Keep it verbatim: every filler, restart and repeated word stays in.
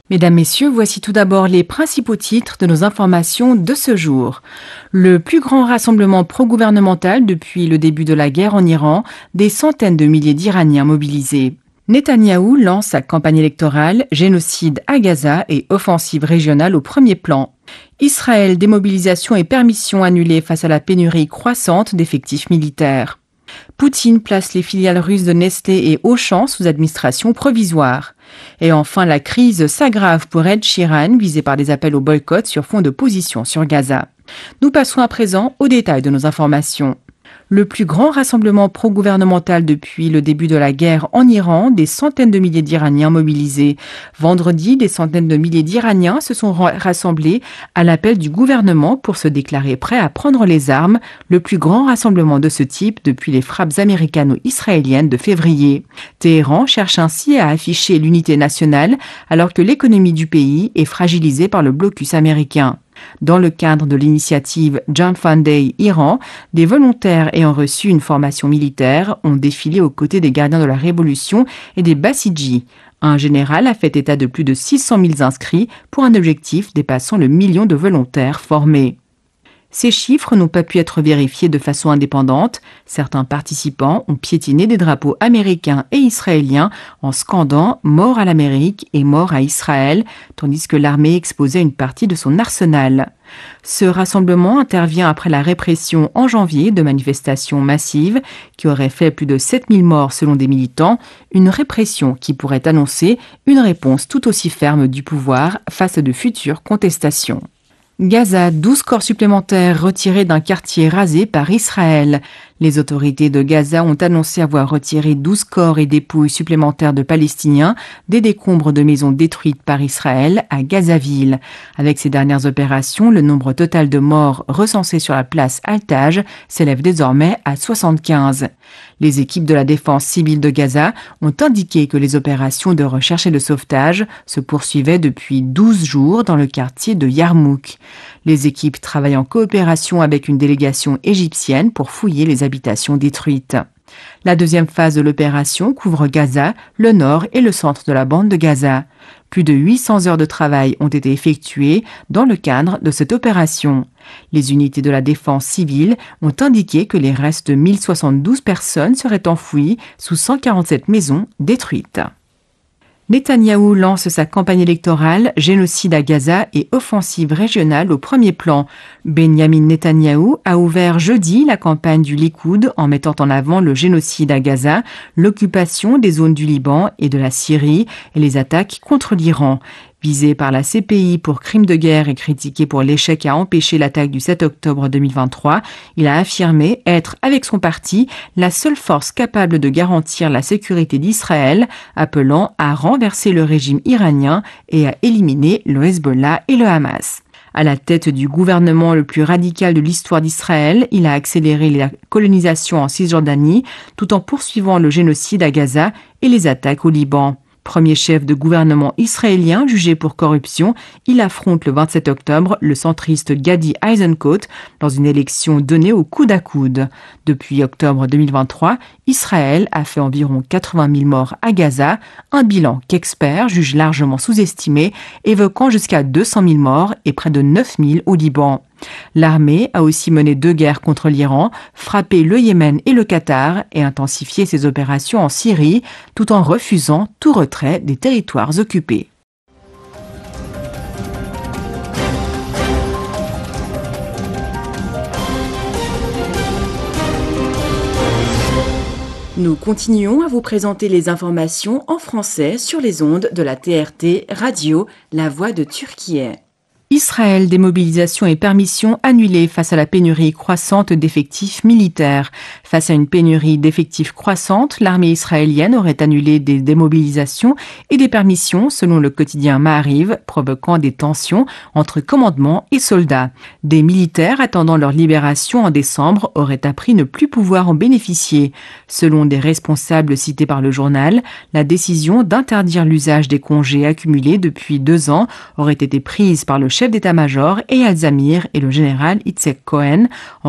Mesdames, Messieurs, voici tout d'abord les principaux titres de nos informations de ce jour. Le plus grand rassemblement pro-gouvernemental depuis le début de la guerre en Iran, des centaines de milliers d'Iraniens mobilisés. Netanyahou lance sa campagne électorale, génocide à Gaza et offensive régionale au premier plan. Israël, démobilisation et permission annulées face à la pénurie croissante d'effectifs militaires. Poutine place les filiales russes de Nestlé et Auchan sous administration provisoire. Et enfin, la crise s'aggrave pour Ed Sheeran, visé par des appels au boycott sur fond de position sur Gaza. Nous passons à présent aux détails de nos informations. Le plus grand rassemblement pro-gouvernemental depuis le début de la guerre en Iran, des centaines de milliers d'Iraniens mobilisés. Vendredi, des centaines de milliers d'Iraniens se sont rassemblés à l'appel du gouvernement pour se déclarer prêts à prendre les armes, le plus grand rassemblement de ce type depuis les frappes américano-israéliennes de février. Téhéran cherche ainsi à afficher l'unité nationale alors que l'économie du pays est fragilisée par le blocus américain. Dans le cadre de l'initiative Jump Fund Day Iran, des volontaires ayant reçu une formation militaire ont défilé aux côtés des gardiens de la Révolution et des Bassidji. Un général a fait état de plus de six cent mille inscrits pour un objectif dépassant le million de volontaires formés. Ces chiffres n'ont pas pu être vérifiés de façon indépendante. Certains participants ont piétiné des drapeaux américains et israéliens en scandant « Mort à l'Amérique » et « Mort à Israël », tandis que l'armée exposait une partie de son arsenal. Ce rassemblement intervient après la répression en janvier de manifestations massives qui auraient fait plus de sept mille morts selon des militants, une répression qui pourrait annoncer une réponse tout aussi ferme du pouvoir face à de futures contestations. Gaza, douze corps supplémentaires retirés d'un quartier rasé par Israël. Les autorités de Gaza ont annoncé avoir retiré douze corps et dépouilles supplémentaires de Palestiniens des décombres de maisons détruites par Israël à Gazaville. Avec ces dernières opérations, le nombre total de morts recensés sur la place Al-Taj s'élève désormais à soixante-quinze. Les équipes de la défense civile de Gaza ont indiqué que les opérations de recherche et de sauvetage se poursuivaient depuis douze jours dans le quartier de Yarmouk. Les équipes travaillent en coopération avec une délégation égyptienne pour fouiller les habitations détruites. La deuxième phase de l'opération couvre Gaza, le nord et le centre de la bande de Gaza. Plus de huit cents heures de travail ont été effectuées dans le cadre de cette opération. Les unités de la défense civile ont indiqué que les restes de mille soixante-douze personnes seraient enfouis sous cent quarante-sept maisons détruites. Netanyahou lance sa campagne électorale, génocide à Gaza et offensive régionale au premier plan. Benyamin Netanyahou a ouvert jeudi la campagne du Likoud en mettant en avant le génocide à Gaza, l'occupation des zones du Liban et de la Syrie et les attaques contre l'Iran. Visé par la C P I pour crimes de guerre et critiqué pour l'échec à empêcher l'attaque du sept octobre deux mille vingt-trois, il a affirmé être, avec son parti, la seule force capable de garantir la sécurité d'Israël, appelant à renverser le régime iranien et à éliminer le Hezbollah et le Hamas. À la tête du gouvernement le plus radical de l'histoire d'Israël, il a accéléré la colonisation en Cisjordanie tout en poursuivant le génocide à Gaza et les attaques au Liban. Premier chef de gouvernement israélien jugé pour corruption, il affronte le vingt-sept octobre le centriste Gadi Eisenkot dans une élection donnée au coude à coude. Depuis octobre deux mille vingt-trois, Israël a fait environ quatre-vingt mille morts à Gaza, un bilan qu'experts jugent largement sous-estimé, évoquant jusqu'à deux cent mille morts et près de neuf mille au Liban. L'armée a aussi mené deux guerres contre l'Iran, frappé le Yémen et le Qatar et intensifié ses opérations en Syrie, tout en refusant tout retrait des territoires occupés. Nous continuons à vous présenter les informations en français sur les ondes de la T R T Radio, la voix de Turquie. Israël, démobilisation et permission annulées face à la pénurie croissante d'effectifs militaires. Face à une pénurie d'effectifs croissante, l'armée israélienne aurait annulé des démobilisations et des permissions selon le quotidien Maariv, provoquant des tensions entre commandement et soldats. Des militaires attendant leur libération en décembre auraient appris ne plus pouvoir en bénéficier. Selon des responsables cités par le journal, la décision d'interdire l'usage des congés accumulés depuis deux ans aurait été prise par le chef d'état-major Eyal Zamir et le général Itzhak Cohen en